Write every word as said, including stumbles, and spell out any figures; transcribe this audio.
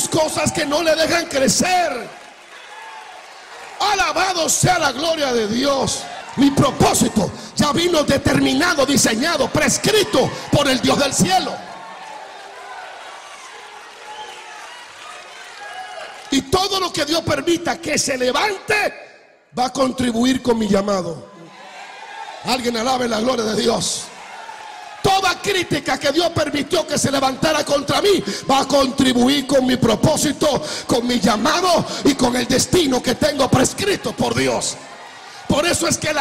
cosas que no le dejan crecer. Alabado sea la gloria de Dios. Mi propósito ya vino determinado, diseñado, prescrito por el Dios del cielo. Y todo lo que Dios permita que se levante va a contribuir con mi llamado. Alguien alabe la gloria de Dios. Toda crítica que Dios permitió que se levantara contra mí va a contribuir con mi propósito, con mi llamado y con el destino que tengo prescrito por Dios. Por eso es que la